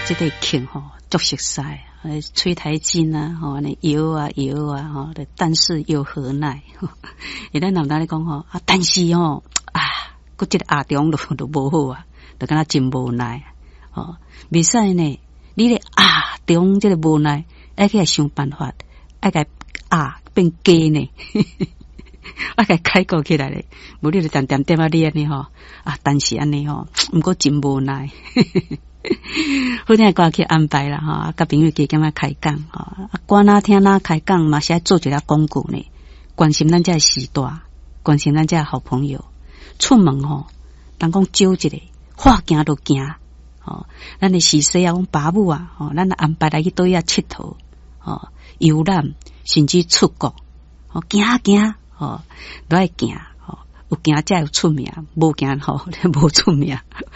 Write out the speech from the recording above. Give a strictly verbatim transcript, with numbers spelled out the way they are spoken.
这个庆吼足熟悉，吹台巾啊，吼，那摇啊摇啊，吼，但是又何奈？伊咱南大咧讲吼，啊，但是吼啊，佫即个阿中都都无好啊，就敢若真无奈，吼，袂使呢，你咧啊中即个无奈，爱去想办法，爱甲啊变假呢。啊，该开过起来咧，无你就点点点啊，你安尼吼啊，但是安尼吼，毋过真无奈，好听歌去安排啦吼，啊，甲朋友加减啊开讲吼，啊，歌哪听哪开讲嘛，是爱做一个广告呢，关心咱这时代，关心咱这好朋友，出门吼，人讲招一个，话行就行，吼，咱的是说啊，讲爸母啊，吼，咱安排来去倒遐佚佗，吼，游览，甚至出国，吼，行行。哦，都爱行，哦，有行才有出名，无行吼无出名。